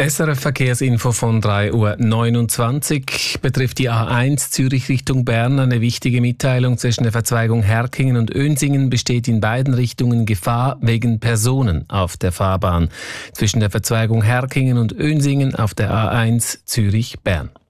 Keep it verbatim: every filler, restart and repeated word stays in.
S R F Verkehrsinfo von drei Uhr neunundzwanzig betrifft die A eins Zürich Richtung Bern. Eine wichtige Mitteilung: zwischen der Verzweigung Herkingen und Önsingen besteht in beiden Richtungen Gefahr wegen Personen auf der Fahrbahn. Zwischen der Verzweigung Herkingen und Önsingen auf der A eins Zürich Bern.